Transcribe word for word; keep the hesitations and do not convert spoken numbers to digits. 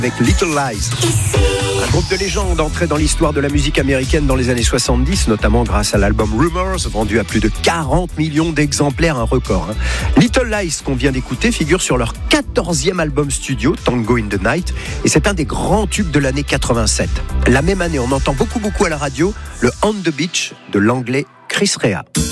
avec Little Lies. Un groupe de légende entré dans l'histoire de la musique américaine dans les années soixante-dix, notamment grâce à l'album Rumors, vendu à plus de quarante millions d'exemplaires, un record. Hein. Little Lies, qu'on vient d'écouter, figure sur leur quatorzième album studio, Tango in the Night, et c'est un des grands tubes de l'année quatre-vingt-sept. La même année, on entend beaucoup beaucoup à la radio le On the Beach de l'anglais Chris Rea.